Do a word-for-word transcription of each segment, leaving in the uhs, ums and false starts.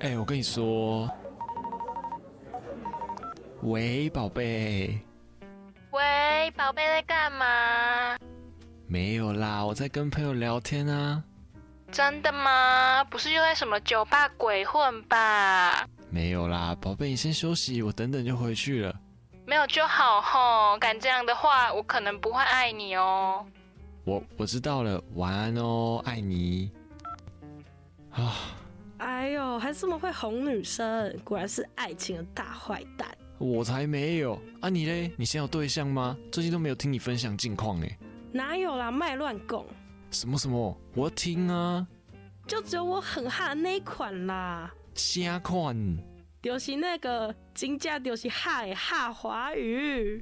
哎、欸，我跟你说，喂，宝贝。 喂，宝贝在干嘛？ 没有啦，我在跟朋友聊天啊。 真的吗？不是又在什么酒吧鬼混吧？ 没有啦，宝贝，你先休息，我等等就回去了。 没有就好吼，敢这样的话，我可能不会爱你哦。 我我知道了，晚安哦，爱你。啊， 哎呦，还这么会哄女生，果然是爱情的大坏蛋。 我才没有啊！你嘞？你现在有对象吗？最近都没有听你分享近况哎。 哪有啦，卖乱供。 什么什么？我要听啊！ 就只有我很哈的那一款啦。 啥款？ 就是那个真正就是哈的哈华语。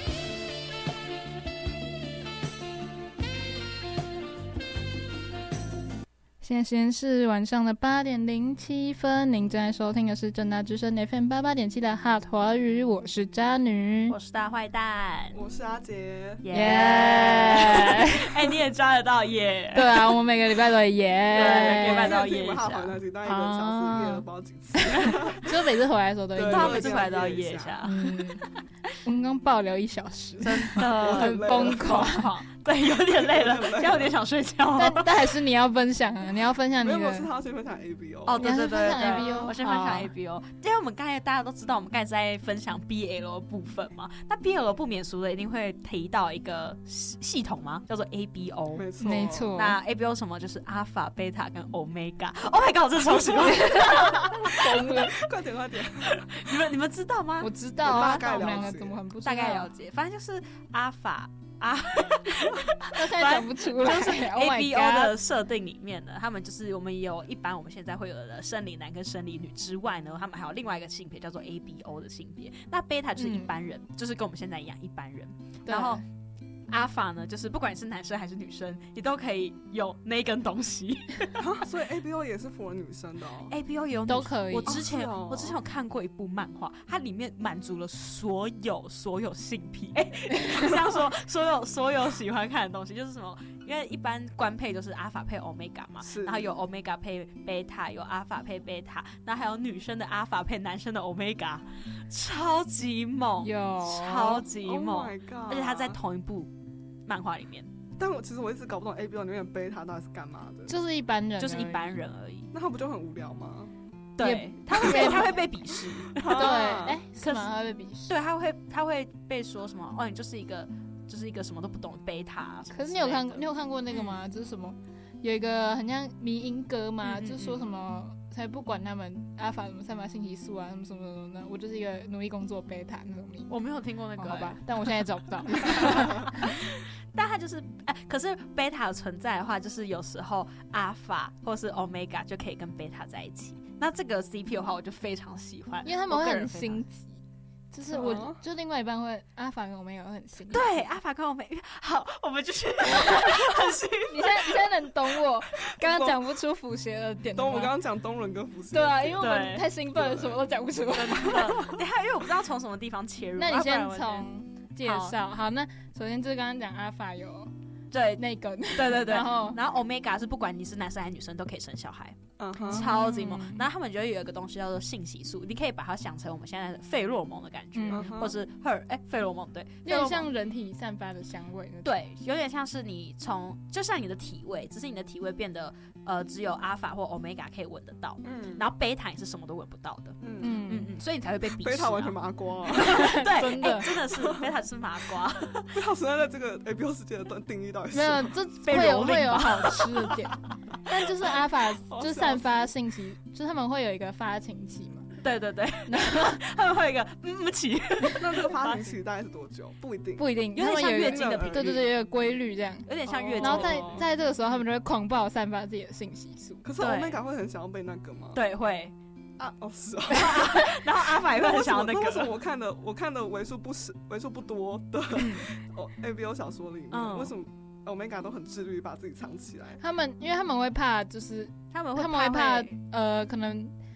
现在时间是晚上的八点零七分，您正在收听的是正大之声 F M 八八点七的 Hot 华语，我是渣女， 我是大坏蛋， 我是阿杰， 耶！哎，你也抓得到耶？ 对啊，我们每个礼拜都会耶， 对，每个礼拜都要耶一下。 好那几大一个小时耶了不知道几次， 就每次回来的时候都会， 他每次回来都要耶一下。 嗯，我们刚爆聊一小时， 真的很疯狂。 对，有点累了，有点想睡觉。 但但还是你要分享啊，你要分享你的。 没有，是他要先分享 A B O。 哦，对对对对 ，A B O， 我先分享 A B O。因为我们刚才大家都知道，我们刚才在分享 B L 的部分嘛。那 B L 不免俗的一定会提到一个系统吗？叫做 A B O。 没错， 没错。 那 A B O 什么？就是阿法、贝塔跟 Omega。Oh my god， 我真的超喜欢。 疯了！ 快点快点！ 你们你们知道吗？ 我知道啊， 大概了解。 我们两个怎么很不知道？ 大概了解，反正就是阿法。啊， 我现在讲不出来。 就是 A B O 的设定里面呢，他们就是我们有一般我们现在会有的生理男跟生理女之外呢，他们还有另外一个性别叫做 A B O 的性别。那贝塔就是一般人，嗯、就是跟我们现在一样一般人。然后阿法呢，就是不管你是男生还是女生，你都可以有那根东西。 所以 A B O 也是符合女生的哦。 A B O 也有都可以。 我之前、 哦、 我之前有看过一部漫画，它里面满足了所有所有性癖。哎、欸，这样说，所有所有喜欢看的东西，就是什么？因为一般官配都是阿法配 Omega 嘛，然后有 Omega 配贝塔，有阿法配贝塔，然后还有女生的阿法配男生的 Omega， 超级猛， 有超级猛， Oh my god， 而且它在同一部漫画里面。 但我其实我一直搞不懂 A B O 里面的贝塔到底是干嘛的， 就是一般人， 就是一般人而已。 那他不就很无聊吗？ 对，他会被他会被鄙视。 对，哎，是吗？他会被鄙视。 对，他会他会被说什么？哦，你就是一个就是一个什么都不懂的贝塔、啊。 可是你有看你有看过那个吗？嗯、就是什么有一个很像迷因歌嘛， 嗯嗯嗯就是说什么才不管他们阿法什么散发信息素啊什么什么什么的，我就是一个努力工作贝塔那种迷。 我没有听过那个、欸哦， 好吧，但我现在也找不到。 但它就是，哎、欸，可是贝塔的存在的话，就是有时候阿法或是 Omega 就可以跟贝塔在一起。那这个 C P 的话，我就非常喜欢， 因为他们会很心急。就是我、哦、就另外一半会阿法跟欧米伽会很心急。 对，阿法跟欧米伽好，我们就是很心。 你现在你现在能懂我刚刚讲不出腐鞋的点吗？ 懂我们刚刚讲东伦跟腐鞋。 对啊，因为我们太兴奋了，什么都讲不出来。 你还因为我不知道从什么地方切入。 那你先从介绍好，那首先就是刚刚讲阿法有对那根， 对对对， 然后然后 Omega 是不管你是男生还是女生都可以生小孩。 嗯哼， 超级猛。然后他们觉得有一个东西叫做性激素，你可以把它想成我们现在的费洛蒙的感觉， 嗯、 或是荷尔哎费洛蒙，对， 有点像人体散发的香味。 对，有点像是你从就像你的体味，只是你的体味变得呃只有阿法或 Omega 可以闻得到，嗯，然后贝塔也是什么都闻不到的，嗯嗯嗯嗯，所以你才会被鄙视、啊。 贝塔完全麻瓜、啊， 对， 真的、 欸、真的是贝塔是麻瓜。 贝塔存在在这个 A B O 世界的定义到底是没有，这会有会有好吃的点，但就是阿法就是散发信息。就是他们会有一个发情期嘛？ 对对对，他们会有一个嗯期。 那这个发情期大概是多久？不一定， 不一定， 有点像月经的频率。 对对对，有个规律这样， 有点像月经。 然后在在这个时候，他们就会狂暴散发自己的信息素。 可是 Omega 会很想要被那个吗？ 对，会啊，哦是哦。 然后阿法也会很想要那个。 为什么我看的我看的为数不少、为数不多的哦 A B O 小说里面，嗯、为什么？Omega 都很致力于把自己藏起来。 他们因为他们会怕，就是他们会他们会怕呃，可能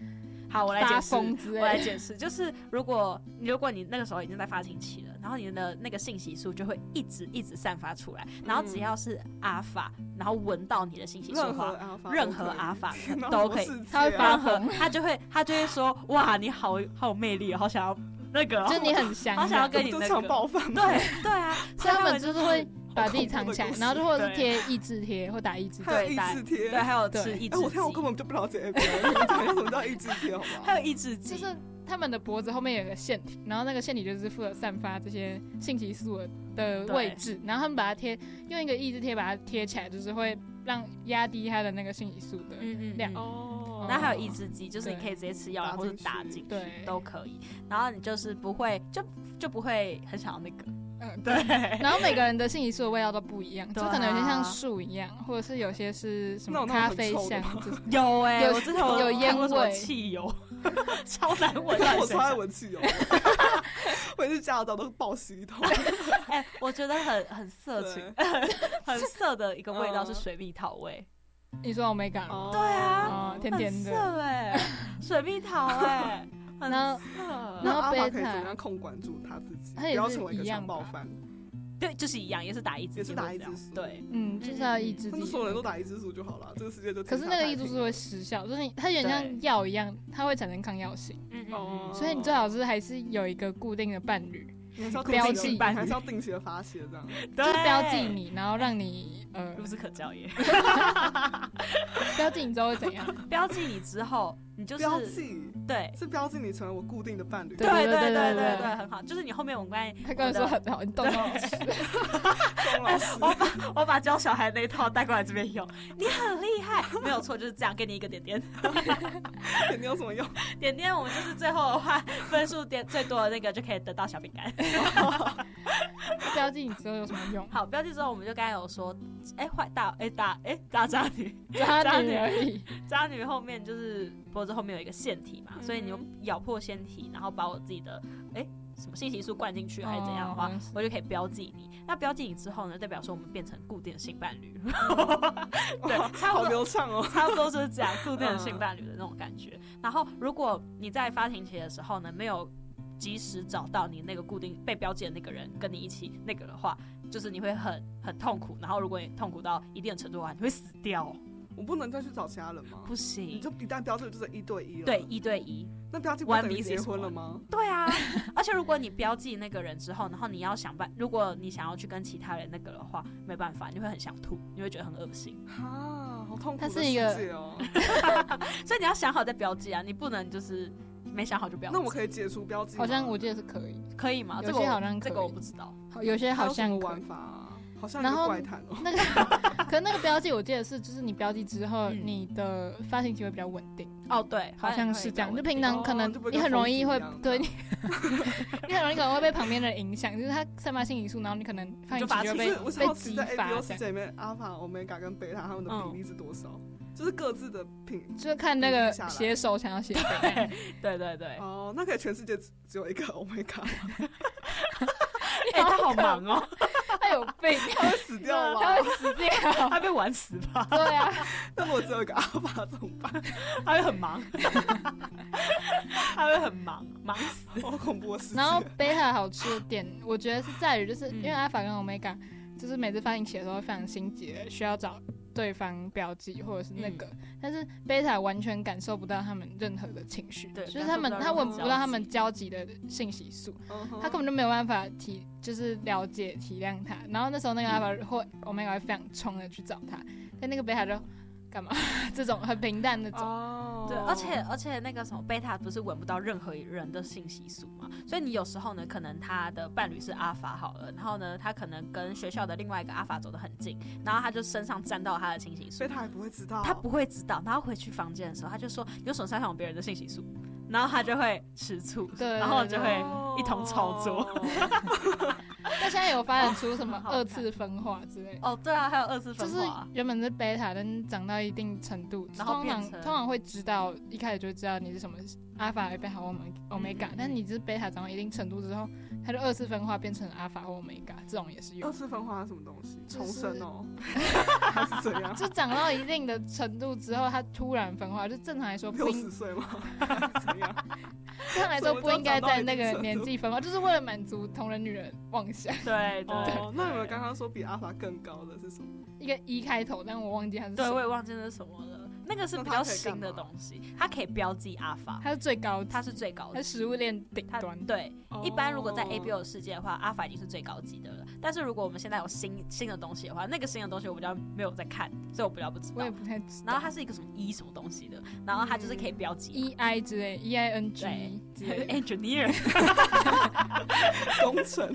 好，我来解释， 发疯之类的我来解释，就是如果如果你那个时候已经在发情期了，然后你的那个信息素就会一直一直散发出来，然后只要是阿法，然后闻到你的信息素的话，任何阿法都可以， 他会发疯，他就会他就会说，哇，你好好有魅力，好想要那个， 就你很香， 好想要跟你那个就常爆饭， 对对啊， 所以他们就是会把自己藏起来，然后就或者是贴益智贴或打益智贴， 益智贴， 对，还有吃益智剂。 我看我根本就不了解 A B O， 你讲什么叫益智贴好不好？ 还有益智剂， 就是他们的脖子后面有个腺体，然后那个腺体就是负责散发这些信息素的位置，然后他们把它贴，用一个益智贴把它贴起来，就是会让压低它的那个信息素的量。 嗯嗯哦，然后还有抑制剂，就是你可以直接吃药或者打进去，对，都可以。然后你就是不会，就就不会很想要那个。 嗯，对。然后每个人的信息素的味道都不一样，就可能有些像树一样，或者是有些是什么咖啡香， 有哎， 有我之前有烟味、 汽油，超难闻。 我超爱闻汽油，我是驾照都爆洗一桶。 哎，我觉得很很色情，很色的一个味道是水蜜桃味。 你说 Omega？ 对啊， 哦，甜甜的， 很色哎，水蜜桃哎。 然后， 然后阿法可以怎么样控管住他自己，不要成为一个强暴犯？ 对，就是一样，也是打抑制， 也是打抑制素。 对， 嗯，就是要抑制。 他们所有人都打抑制素就好了，这个世界就。 可是那个抑制素会失效，就是它有点像药一样，它会产生抗药性。 嗯嗯。 所以你最好是还是有一个固定的伴侣， 标记，还是要定期的发泄这样。 就是标记你，然后让你呃孺子可教也。 标记你之后会怎样？ 标记你之后，你就是标记， 对， 是标记你成为我固定的伴侣。 对对对对对对，很好。就是你后面我刚才他刚才说很好，你懂老师。 我把我把教小孩那一套带过来这边用，你很厉害，没有错，就是这样，给你一个点点。 点点有什么用？ 点点我们就是最后的话，分数点最多的那个就可以得到小饼干。 标记你之后有什么用？ 好，标记之后我们就刚才有说，哎，坏大哎大哎大渣女， 渣女而已。 渣女后面就是脖子后面有一个腺体嘛，所以你咬破腺体，然后把我自己的哎。什么信息素灌进去还是怎样的话，我就可以标记你。那标记你之后呢，代表说我们变成固定的性伴侣。对，差不多好流畅哦， 差不多就是这样，固定的性伴侣的那种感觉。然后，如果你在发情期的时候呢，没有及时找到你那个固定被标记的那个人跟你一起那个的话，就是你会很很痛苦。然后，如果你痛苦到一定的程度的话，你会死掉。 我不能再去找其他人吗？ 不行， 你就一旦标记就是一对一了。 对，一对一。 那标记不等于结婚了吗？ 对啊，而且如果你标记那个人之后，然后你要想办，如果你想要去跟其他人那个的话，没办法，你会很想吐，你会觉得很恶心。 啊，好痛苦的世界哦！ 所以你要想好再标记啊，你不能就是没想好就标记。 那我可以解除标记吗？ 好像我记得是可以， 可以吗？ 有些好像可以， 这个我不知道。 有些好像玩法啊。好像一个怪谈哦。 那个，可是那个标记我记得是，就是你标记之后，嗯、你的发情期会比较稳定。 哦，对， 好像是这样。就平常可能你很容易会，哦、对你，你很容易可能会被旁边的人影响，就是他散发信息素，然后你可能发情期就被我被激发。 在 A B O 世界里面，阿法、欧米伽跟贝塔他们的比例是多少？嗯、就是各自的品， 就是看那个写手想要写对对对对。 哦，那可以全世界只有一个欧米伽吗？ 哎、欸，他好忙哦。 他有病， 他会死掉吗？ 他会死掉， 他被玩死吧？ 对啊， 那我只有一个阿法怎么办？ 他会很忙，他会很忙，忙死， 好恐怖的事情。 然后贝塔好吃的点，我觉得是在于，就是因为阿法跟欧米伽，就是每次发情期的时候非常心急，需要找对方标记或者是那个，嗯、但是贝塔完全感受不到他们任何的情绪， 对， 就是他们他闻不到他们交集的信息素，嗯、他根本就没有办法体就是了解体谅他。然后那时候那个阿法或欧米伽会非常冲的去找他，但那个贝塔就干嘛？这种很平淡那种。 哦，对，而且而且那个什么贝塔不是闻不到任何人的信息素嘛，所以你有时候呢，可能他的伴侣是阿法好了，然后呢，他可能跟学校的另外一个阿法走得很近，然后他就身上沾到他的信息素， 贝塔也不会知道， 他不会知道，然后回去房间的时候，他就说有手上有别人的信息素。然后他就会吃醋， 对， 然后就会一同操作。 那现在有发展出什么二次分化之类的？ 哦，对啊，还有二次分化， 就是原本是贝塔，但长到一定程度， 然后通常通常会知道，一开始就知道你是什么阿法、贝塔、欧米伽，但你是贝塔长到一定程度之后， 它就二次分化变成阿法或欧米伽，这种也是有。 二次分化是什么东西？ 就是重生哦，还是怎样？ 就长到一定的程度之后，它突然分化，就正常来说不六应十岁吗？怎样？ 正常来说不应该在那个年纪分化，就是为了满足同人女人妄想。 对对、 哦，那你们刚刚说比阿法更高的是什么？ 一个一开头，但我忘记它是什么。 对，我也忘记那是什么了。那个是比较新的东西，它可以标记阿法， 它是最高级， 它是最高级， 它是食物链顶端。 对， 哦、 一般如果在 A B O 的世界的话，阿法已经是最高级的了。但是如果我们现在有新新的东西的话，那个新的东西我比较没有在看，所以我比较不知道。 我也不太知道。 然后它是一个什么 E 什么东西的，然后它就是可以标记 E I 之类 ，E I N G 之类 ，engineer 工程，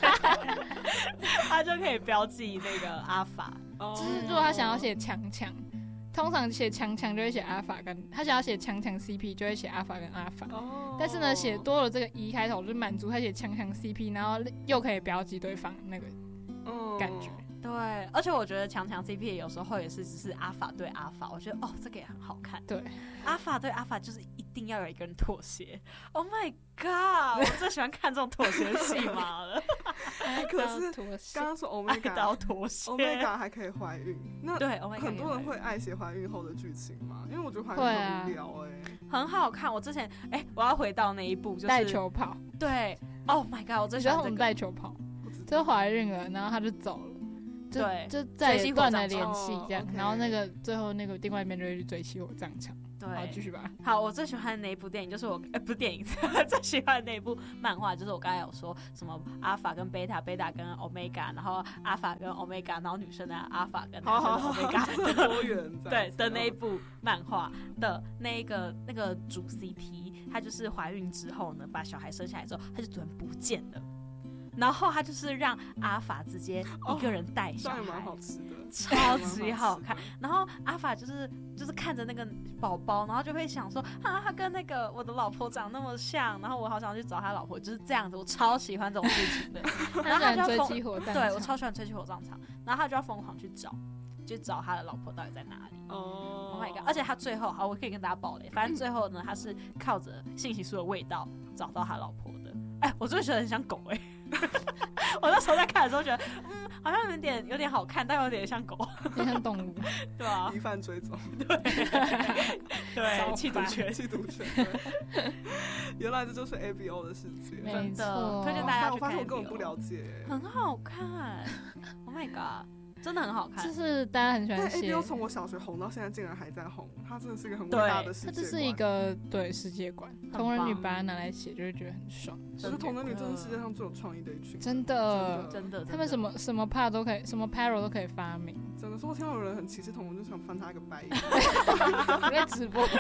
它就可以标记那个阿法。 就是如果他想要写强强，通常写强强就会写阿法跟他想要写强强 C P 就会写阿法跟阿法。 哦、 但是呢，写多了这个 E 开头，就满足他写强强 C P， 然后又可以标记对方那个感觉。 嗯对，而且我觉得强强 C P 有时候也是只是阿法对阿法，我觉得哦这个也很好看。 对， 阿法对阿法就是一定要有一个人妥协。Oh my god， 我最喜欢看这种妥协戏码了。 可是刚刚说 Omega 到妥协 ，Omega 还可以怀孕，那对很多人会爱写怀孕后的剧情嘛？因为我觉得怀孕很无聊哎、欸， 很好看。我之前哎、欸，我要回到那一部就是带球跑。 对 ，Oh my god， 我最喜欢这个带球跑，就怀孕了，然后他就走了。就对， 就再也断了联系这样， 哦 okay、 然后那个最后那个另外一边就会去追起火葬场。 对， 好，继续吧。 好，我最喜欢的那一部电影就是我，哎、欸，不是电影，最喜欢的那一部漫画就是我刚才有说什么阿法跟贝塔，贝塔跟欧米伽，然后阿法跟欧米伽，然后女生的阿法跟男生的欧米伽， 多元对的那一部漫画的那一个那个主 C P， 她就是怀孕之后呢，把小孩生下来之后，她就突然不见了。然后他就是让阿法直接一个人带小孩， 蛮、哦、好吃的， 超级好看。然后阿法就是就是看着那个宝宝，然后就会想说啊，他跟那个我的老婆长那么像，然后我好想去找他老婆，就是这样子。我超喜欢这种剧情的。然后他就要追火葬场， 对我超喜欢追起火葬场。然后他就要疯狂去找，去找他的老婆到底在哪里。 哦、 oh ，Oh my god！而且他最后，好，我可以跟大家爆雷，反正最后呢，他是靠着信息素的味道找到他老婆的。哎，我真的觉得很像狗哎、欸。我那时候在看的时候觉得，嗯，好像有点有点好看，但有点像狗， 有点像动物， 对啊， 疑犯追踪， 对，对，缉毒犬， 缉毒犬，原来这就是 A B O 的世界， 真的，推荐大家去看。 我发现我根本不了解， 很好看 ，Oh my god！真的很好看， 就是大家很喜欢写。 A B O 从我小学红到现在，竟然还在红，它真的是一个很伟大的世界观。 它就是一个对世界观，同人女把它拿来写，就会觉得很爽。 我觉得同人女真的是世界上最有创意的一群， 真的， 真的， 他们什么什么 part 都可以，什么 parallel 都可以发明。 真的，说我听到有人很歧视同人，就想翻他一个白眼。 我在直播，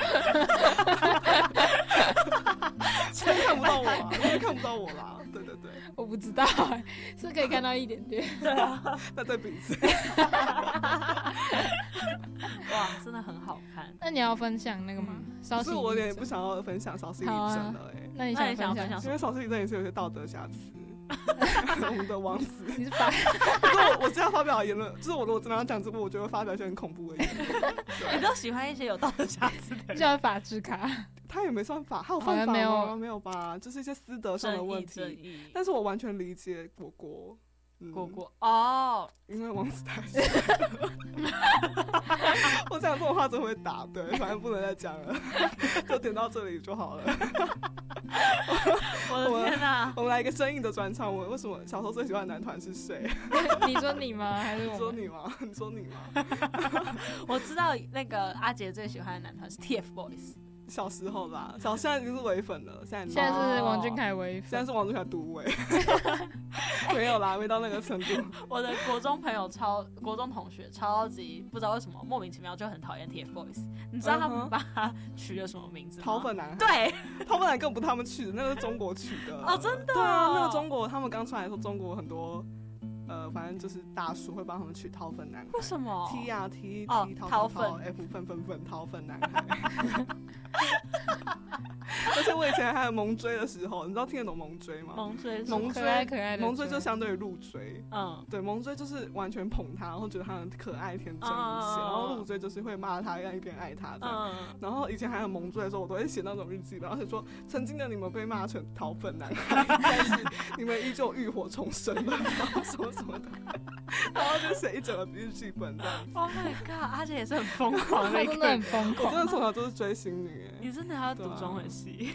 真看不到我啊，真看不到我啦。对对对， 我不知道、欸，是可以看到一点点。 对啊， 那在鼻子。 哇，真的很好看。 那你要分享那个吗？ 可是我有点不想要分享少数一阵了哎、欸。 那你想分享？ 因为少数一阵也是有些道德瑕疵。我们的王子， 你是发？ 可是我我这样发表的言论，就是我如果真的要讲这部，我就会发表一些很恐怖的言论。 你都喜欢一些有道德瑕疵的人， 叫法制卡。 他也没算法，他有犯法吗？没有，没有吧？就是一些私德上的问题。但是我完全理解果果。 嗯、果果哦， 因为王子太帅。我讲这种话真会打，对，反正不能再讲了，就点到这里就好了。 我的天哪！ 我们来一个生硬的专场。我为什么小时候最喜欢的男团是谁？ 你说你吗？还是我？ 你说你吗？你说你吗？ 我知道那个阿杰最喜欢的男团是 T F Boys。 小时候啦，小现在已经是唯粉了，现在现在是王俊凯唯粉， 现在是王俊凯独唯，没有啦，没到那个程度。 我的国中朋友超，国中同学超级不知道为什么莫名其妙就很讨厌 T F Boys， 你知道他们把他取了什么名字吗？ 桃粉男孩。 对， 桃粉男更不是他们取的，那个是中国取的。 哦，真的、哦。 对啊，那个中国他们刚出来的时候，中国很多。呃，反正就是大叔会帮他们取桃粉男孩。 为什么 ？T 啊 T T 哦， 桃桃粉 F 粉粉粉桃粉男孩。而且为我以前还有萌追的时候，你知道听得懂萌追吗？ 萌追， 萌追可爱可爱的萌追就相对于入追， 嗯， 对，萌追就是完全捧他，然后觉得他很可爱天真无邪， 嗯、 然后入追就是会骂他，一边爱他这样。嗯、然后以前还有萌追的时候，我都会写那种日记，然后就说曾经的你们被骂成桃粉男孩，但是你们依旧浴火重生了，然后什么什么的，然后就写一整个日记本这样。 Oh my god， 阿姐也是很疯狂的一个人， 真的很疯狂。 我真的从小就是追星女哎， 你真的要读中文系？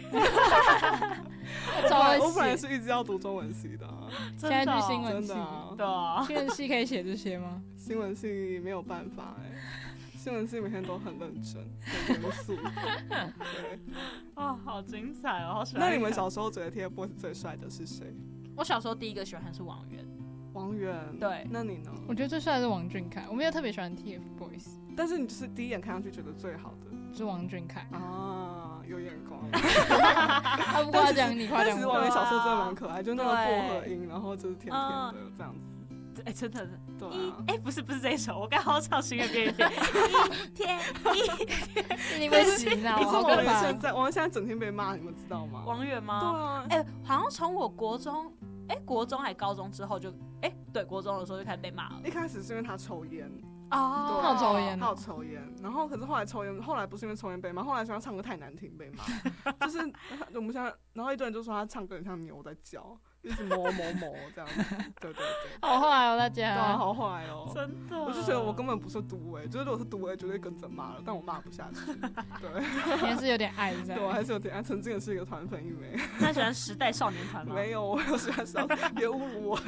我本来是一直要读中文系的、啊， 现在去新闻系， 对啊， 新闻系可以写这些吗？ 新闻系没有办法哎、欸，新闻系每天都很认真、很严肃。对， 哦，好精彩哦，好喜欢。 那你们小时候觉得 TFBOYS 最帅的是谁？ 我小时候第一个喜欢是王源。 王源， 对， 那你呢？ 我觉得最帅的是王俊凯，我没有特别喜欢 TFBOYS， 但是你就是第一眼看上去觉得最好的是王俊凯啊，有眼光。 他不夸奖你，夸奖我。 但是王源小时候真的蛮可爱，就那个薄荷音，然后就是甜甜的这样子。 哎、欸，真的， 对啊， 哎、欸，不是不是这一首，我刚好唱《心愿便利店》，一天一天， 你被洗脑， 可是好可怕。 现在王源现在整天被骂，你们知道吗？ 王源吗？ 对啊， 哎、欸，好像从我国中，哎、欸，国中还高中之后就，哎、欸，对，国中的时候就开始被骂了。 一开始是因为他抽烟。 哦， 他有抽烟， 他有抽烟，然后可是后来抽烟，后来不是因为抽烟被骂，后来说他唱歌太难听被骂，就是我们现在，然后一堆人就说他唱歌很像牛在叫，一直磨磨磨这样子，对对对， 好坏哦大家， 对啊，好坏哦， 真的， 我就觉得我根本不是独尾，就是如果是独尾绝对跟着骂了，但我骂不下去，对， 你还是有点爱在， 对，我还是有点爱，曾经也是一个团粉一枚。 那喜欢时代少年团吗？ 没有，我有喜欢少，别侮辱我。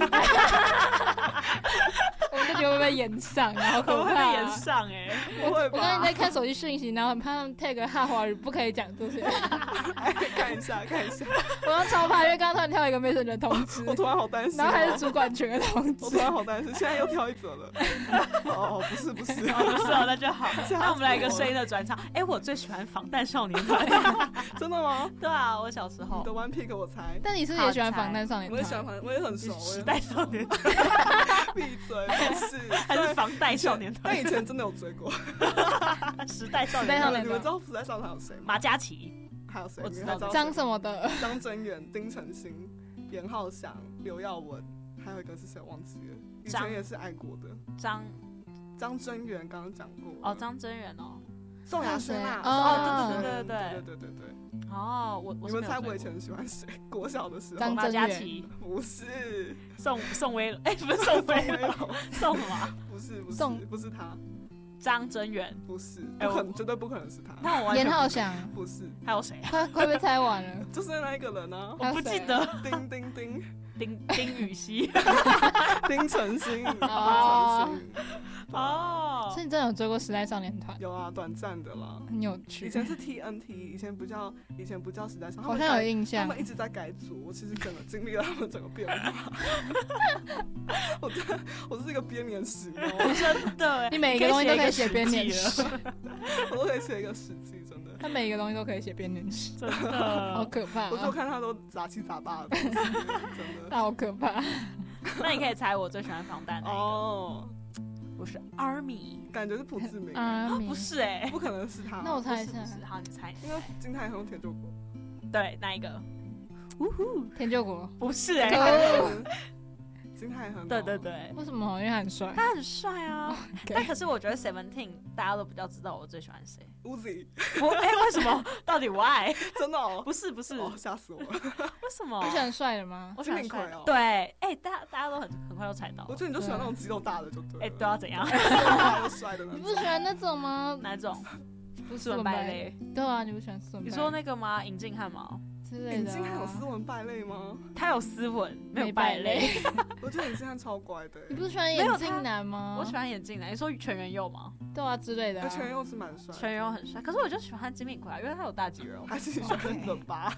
我就觉得会被延上，然后可怕、啊。 会被延上哎、欸， 不会吧？ 我刚才在看手机讯息，然后很怕他们 tag 哈华语，不可以讲这些。 哎，看一下，看一下。 我要超怕，因为刚刚突然跳一个 Messenger 通知， 我突然好担心、哦。 然后还是主管群的通知， 我突然好担心，现在又跳一则了。哦，不是不是， 哦不是哦，那就好。那我们来一个声音的转场。哎、欸，我最喜欢防弹少年团。 真的吗？ 对啊，我小时候。 你的 One Pick 我猜。 但你是也喜欢防弹少年团？ 我也喜欢防，我也很熟。 时代少年团。 闭嘴，不是， 还是防弹少年团？ 但以前真的有追过。 时代少年团， 你们知道时代少年团有谁吗？ 马嘉祺， 还有谁？ 我知道张什么的， 张真源、丁程鑫、严浩翔、刘耀文，还有一个是谁忘记了？以前也是爱国的。 张张真源刚刚讲过。 哦，张真源哦。 宋亚轩啊！ 哦，对对对对对对对对。 哦，我你们猜我以前喜欢谁？国小的时候， 张马嘉祺不是宋宋威，哎、欸，不是宋威龙，宋什么？ 不是不是宋不是他， 张真源不是，不可能，绝对不可能是他。 那我严浩翔不是， 还有谁？ 啊快快被猜完了， 就是那一个人啊， 我不记得。 丁丁丁丁丁禹兮， 丁程鑫， 哦哦， 所以你真的有追过时代少年团？ 有啊，短暂的啦， 很有趣。 以前是 T N T， 以前不叫以前不叫时代少年团， 好像有印象。 他们一直在改组，我其实整个经历了他们整个变化。我真的，我是一个编年史， 真的， 你每一个东西都可以写编年史， 我都可以写一个史记，真的。 他每一个东西都可以写编年史， 真的， 好可怕、啊。 我就看他都杂七杂八的东西，真的， 好可怕。 那你可以猜我最喜欢防弹的哦， 不是 Army， 感觉是朴志明， 啊， 不是哎、欸， 不可能是他。 那我猜一下， 是好，你猜， 因为金泰亨、田救国， 对，哪一个？呜呼， 田救国不是哎、欸。 金泰亨， 对对对， 为什么？因为他很帅， 他很帅啊。Okay. 但可是我觉得 Seventeen 大家都比较知道我最喜欢谁。 Uzi， 我哎、欸，为什么？到底 why？ 真的哦， 不是不是， 吓、哦、死我了。 为什么？ 你喜欢帅的吗？ 我喜欢帅的。 对，哎、欸，大家大家都很很快就猜到。 我觉得你就喜欢那种肌肉大的就对了。 哎、欸，都要怎样？ 肌肉大又帅的那种。 你不喜欢那种吗？ 哪种？ 不斯文败类。 对啊，你不喜欢斯文败类？ 你说那个吗？尹静汉吗？ 尹静汉有斯文败类吗？ 他有斯文，没有败类。 我觉得尹静汉超乖的。 你不是喜欢眼镜男吗？ 我喜欢眼镜男。你说全员佑吗？ 对啊，之类的、啊。 全员佑是蛮帅， 全员佑很帅。可是我就喜欢金敏奎啊，因为他有大肌肉。 还是你喜欢冷巴？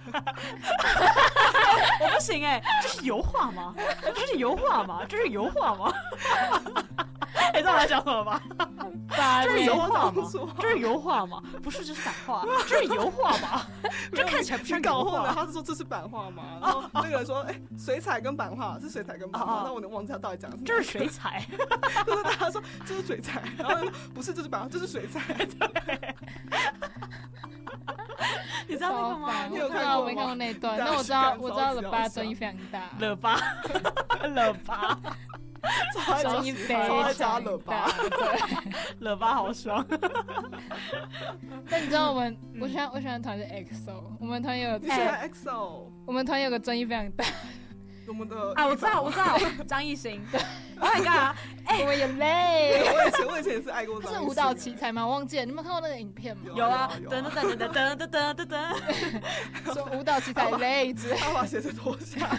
我不行哎、欸，这是油画吗？这是油画吗？这是油画吗？你知道我在讲什么吗？这是油画吗？这是油画吗？不是，这是版画。这是油画吧？这看起来不像油画。 他是说这是版画吗？然后那个人说，哎、欸，水彩跟版画是水彩跟版画，那、哦、我忘记他到底讲什么。 这是水彩。 就是他说这是水彩，然后不是这是版画，这是水彩。 你知道那个吗？ 我不知道，我没看过那一段，但我知道我知道了巴争议非常大， 了巴了巴。 争议非常大，对， 了巴好爽。 但你知道我们，我喜欢我喜欢的团是 X O， 我们团有， 你喜欢 X O， 我们团有个争议非常大。 我们的啊，我知道，我知道，张艺兴。Oh my god！ 哎，我们也累。 我以前我以前也是爱过张艺兴。 是舞蹈奇才吗？我忘记了，你们看过那个影片吗？ 有啊，噔噔噔噔噔噔噔噔噔。 说舞蹈奇才累之类。 他把鞋子脱下。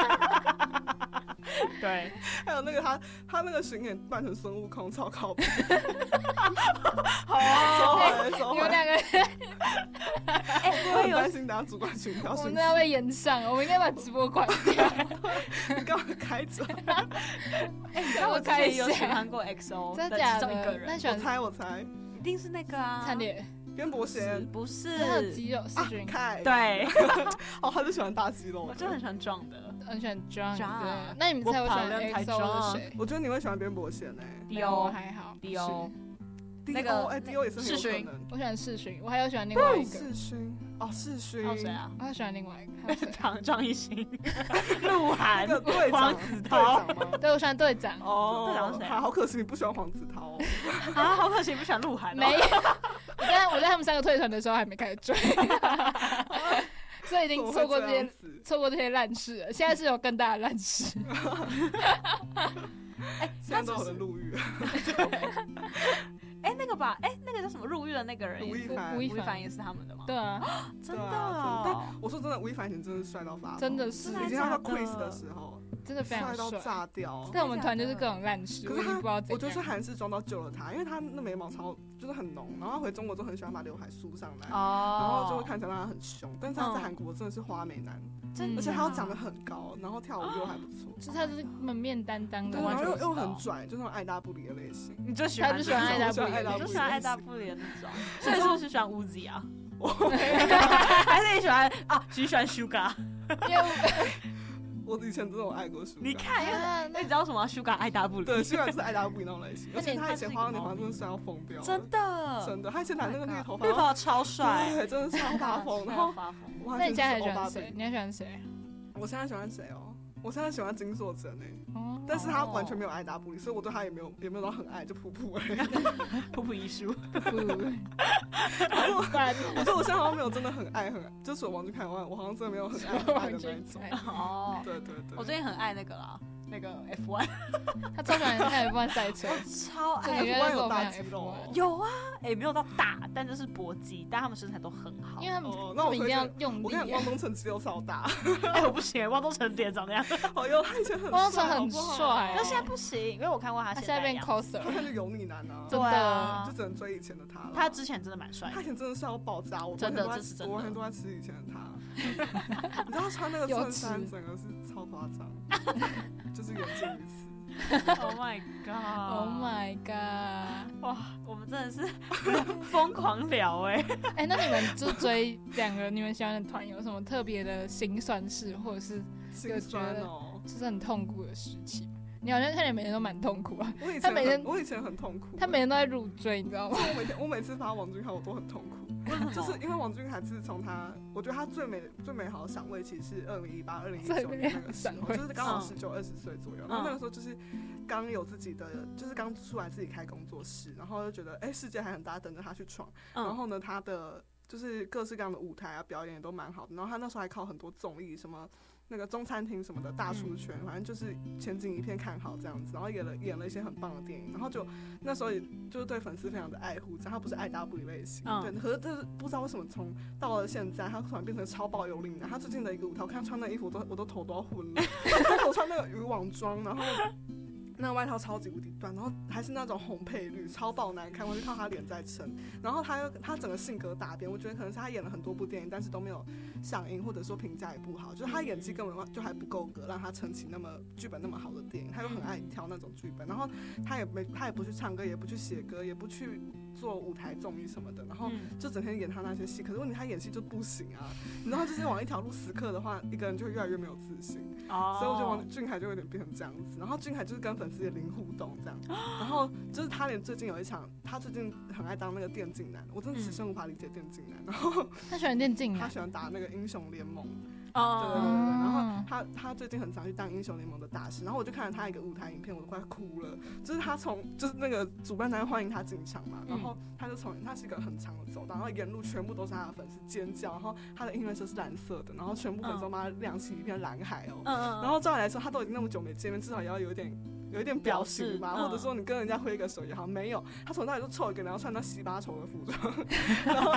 对， 还有那个他他那个巡演扮成孙悟空，超靠谱。 好啊， 收回来收回来。 你们两个， 哎，我很担心大家主管群聊。 我们都要被延上，我们应该把直播关掉。 你干嘛开着？ 哎，你知道我之前有喜欢过 X O 的其中一个人， 我猜我猜， 一定是那个啊， 灿烈。 边伯贤不是， 他有肌肉，是群凯， 对， 哦，他就喜欢大肌肉， 我就很喜欢壮的， 很喜欢壮的。那你们猜我喜欢 X O 是谁？ 我觉得你会喜欢边伯贤诶 ，D O 还好 ，D O， 那个哎 D O 也是世勋， 我喜欢世勋，我还有喜欢另外一个世勋，哦世勋， 还有谁啊？ 我还喜欢另外一个， 张张艺兴、鹿晗、黄子韬， 对，我喜欢队长。 哦， 队长是谁？ 好可惜你不喜欢黄子韬啊，好可惜不喜欢鹿晗。 没有，我在我在他们三个退团的时候还没开始追，所以已经错过这些错过这些烂事了。现在是有更大的烂事。 哎，现在都有人入狱。 哎，那个吧，哎，那个叫什么入狱的那个人， 吴亦凡， 吴亦凡也是他们的吗？ 对啊， 真的。 但我说真的，吴亦凡以前真的帅到发， 真的是， 以前他 quiz 的时候， 真的非常帅到炸掉。 但我们团就是各种烂事， 可是他， 我觉得是韩式妆到救了他，因为他那眉毛超就是很浓，然后回中国就很喜欢把刘海梳上来， 哦， 然后就会看起来让他很凶。但是他在韩国真的是花美男。而且他又长得很高，然后跳舞又还不错， 就是他就是门面担当的， 然后又又很拽，就那种爱答不理的类型。 你就喜欢， 他就喜欢爱答不理， 你就喜欢爱答不理的那种。所以是不是喜欢 Uzi 啊？还是你喜欢啊？只喜欢 Sugar？ 因为我以前真的有爱过 Sugar。 你看，那你知道什么 Sugar 爱答不理？ 对 ，Sugar 就是爱答不理那种类型。而且他以前花样年华真的帅到疯掉， 真的真的。他以前染那个绿头发， 绿头发超帅， 对，真的超发疯。然后， 那你现在还喜欢谁？你还喜欢谁？ 我现在喜欢谁哦？我现在喜欢金硕珍诶，但是他完全没有爱答不理，所以我对他也没有也没有到很爱，就普普而已， 普普艺术。 我说我现在好像没有真的很爱很爱，就除了王俊凯外，我好像真的没有很爱很爱的那一种。 哦， 对对对， 我最近很爱那个啦。那个 F 一， 他超喜欢看 F 一 赛车， 超爱 F 一 有大肌肉， 有啊，哎，没有到大，但就是搏击，但他们身材都很好， 因为他们他们一定要用力。 我看汪东城肌肉超大， 哎，我不行，汪东城脸长那样， 哦哟，他以前很汪东城很帅， 但现在不行，因为我看过他， 他现在变 coser， 他就油腻男啊， 真的， 就只能追以前的他了。 他之前真的蛮帅， 他以前真的是要爆炸，我真的这是真的， 我完全都在吃以前的他。你知道他穿那个衬衫，整个是超夸张，就是言尽于此。 Oh my god! Oh my god! 哇，我们真的是疯狂聊哎、欸！ 哎、欸，那你们就追两个你们喜欢的团，有什么特别的辛酸事，或者是有觉得就是很痛苦的事情？你好像看起来每天都蛮痛苦啊。 我以前他每天我以前很痛苦， 他每天都在入追，你知道吗？ 我每天我每次发王俊凯，我都很痛苦。就是因为王俊凯自从他，我觉得他最美最美好的赏味期是二零一八、二零一九年那个时候，就是刚好十九、二十岁左右。然后那个时候就是刚有自己的，就是刚出来自己开工作室，然后就觉得哎、欸，世界还很大，等着他去闯。然后呢，他的就是各式各样的舞台啊、表演也都蛮好的。然后他那时候还靠很多综艺什么。那个中餐厅什么的大出圈，反正就是前景一片看好这样子，然后演了演了一些很棒的电影，然后就那时候也就是对粉丝非常的爱护，这样他不是爱答不理类型，嗯、对，可是但是不知道为什么从到了现在，他突然变成超爆有力男。他最近的一个舞台，我看他穿那衣服我都我都头都要昏了，他我穿那个渔网装，然后。那个外套超级无敌短，然后还是那种红配绿，超爆难看。我就靠他脸在撑，然后他又他整个性格大变，我觉得可能是他演了很多部电影，但是都没有上映，或者说评价也不好，就是他演技根本就还不够格让他撑起那么剧本那么好的电影。他又很爱挑那种剧本，然后他也没他也不去唱歌，也不去写歌，也不去做舞台综艺什么的，然后就整天演他那些戏。可是问题他演戏就不行啊，你知道，他就是往一条路死磕的话，一个人就会越来越没有自信。哦、所以我觉得王俊凯就有点变成这样子。然后俊凯就是跟粉丝也零互动这样，然后就是他连最近有一场，他最近很爱当那个电竞男，我真的此生无法理解电竞男。然后他喜欢电竞男， 他喜欢打那个英雄联盟。 哦， 对对对对，然后他他最近很常去当英雄联盟的大使，然后我就看了他一个舞台影片，我都快哭了。就是他从就是那个主办单位欢迎他进场嘛，然后他就从他是一个很长的走道，然后沿路全部都是他的粉丝尖叫，然后他的音乐车是蓝色的，然后全部粉丝都把他亮起一片蓝海哦。嗯嗯。然后照理来说，他都已经那么久没见面，至少也要有一点。有一点表情吧，或者说你跟人家挥个手也好，没有，他从那里就凑一个，然后穿到西巴球的服装，然后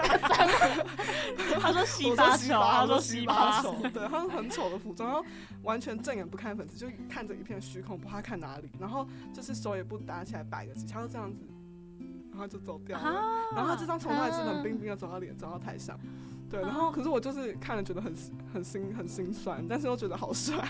他说西巴球，他说西巴球， 对，他说很丑的服装，然后完全正眼不看粉丝，就看着一片虚空，不知道看哪里，然后就是手也不搭起来摆个旗，他就这样子，然后就走掉了，啊、然后他这张从头是冷冰冰的走到脸，走到台上。对，然后可是我就是看了觉得很很心很心酸，但是又觉得好帅。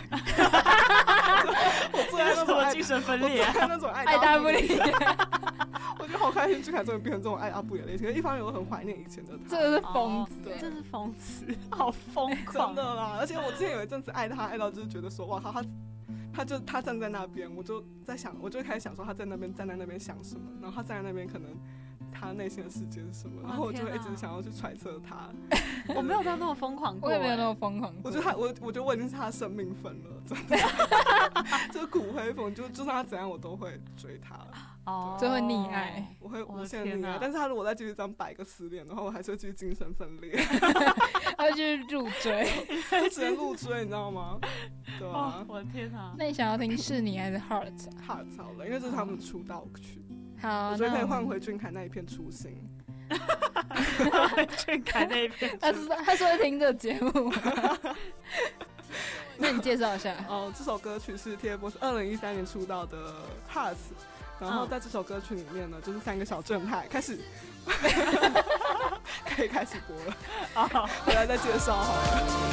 我最爱那种爱精神分裂， 我最爱那种爱爱答不理。 我觉得好开心，俊凯终于变成这种爱答不理的类型。可是一方面我很怀念以前的他， 这是疯子， 这是疯子，好疯真狂， 的啦！而且我之前有一阵子爱他，爱到就是觉得说，哇靠，他他就他站在那边，我就在想，我就开始想说他在那边站在那边想什么，然后他站在那边可能。他内心的世界是什么？然后我就会一直想要去揣测他。 我没有到那么疯狂过， 我也没有那么疯狂。 我觉得他，我我觉得我已经是他的生命粉了，真的。就是骨灰粉，就就算他怎样，我都会追他。 哦，就会溺爱， 我会无限溺爱。但是他如果再继续这样摆个失恋，然后我还是会继续精神分裂。 他会继续入追， 就只能入追，你知道吗？对啊。 哦、我的天啊！ 那你想要听是你还是 Heart？Heart 好了，因为这是他们的出道曲。 好， 我觉得可以换回俊凯那一片初心。 俊凯那一片， 他是他是会听这节目。那你介绍一下。 哦，这首歌曲是 T F B O Y S 二零一三年出道的 Hearts， 然后在这首歌曲里面呢，就是三个小正太开始，可以开始播了。好，回来再介绍好了。